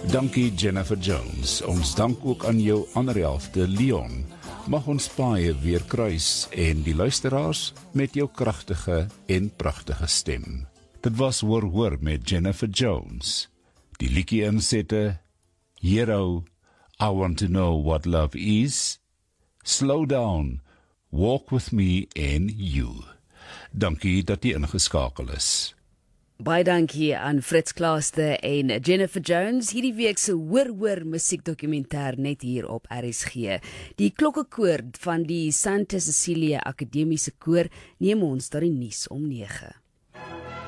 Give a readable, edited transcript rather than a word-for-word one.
Dankie Jennifer Jones. Ons dank ook aan jou ander helfte Leon. Mag ons paaie weer kruis en die luisteraars met jou kragtige en pragtige stem. Dit was Hoor met Jennifer Jones. Die liedjie insette, Hero, I want to know what love is. Slow down, walk with me and you. Dankie dat jy ingeskakel is. Baie dankie aan Fritz Klaaste en Jennifer Jones, hierdie week se hoor musiekdokumentêr net hier op RSG. Die klokkekoor van die Santa Cecilia Akademiese Koor neem ons daar die nuus om 9.